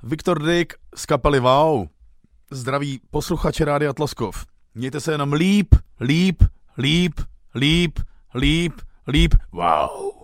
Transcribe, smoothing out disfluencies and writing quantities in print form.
Viktor Dyk z kapely Wow. Zdraví posluchače Rádia Tloskov. Mějte se jenom líp. Wow.